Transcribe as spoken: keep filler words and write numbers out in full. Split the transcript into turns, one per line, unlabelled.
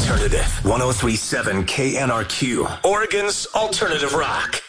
Alternative. one oh three point seven K N R Q. Oregon's Alternative Rock.